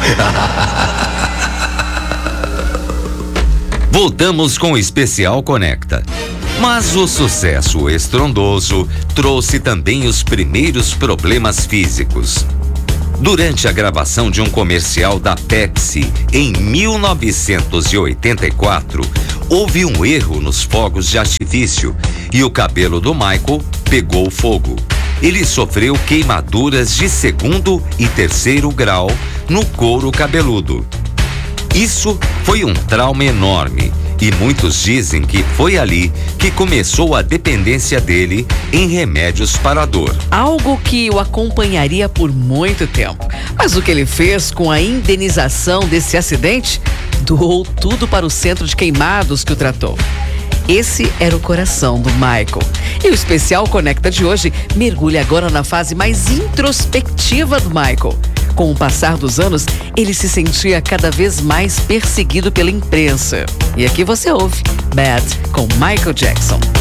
Voltamos com o Especial Conecta. Mas o sucesso estrondoso trouxe também os primeiros problemas físicos. Durante a gravação de um comercial da Pepsi em 1984, houve um erro nos fogos de artifício e o cabelo do Michael pegou fogo. Ele sofreu queimaduras de 2º e 3º grau no couro cabeludo. Isso foi um trauma enorme e muitos dizem que foi ali que começou a dependência dele em remédios para a dor. Algo que o acompanharia por muito tempo. Mas o que ele fez com a indenização desse acidente? Doou tudo para o centro de queimados que o tratou. Esse era o coração do Michael. E o Especial Conecta de hoje mergulha agora na fase mais introspectiva do Michael. Com o passar dos anos, ele se sentia cada vez mais perseguido pela imprensa. E aqui você ouve Bad com Michael Jackson.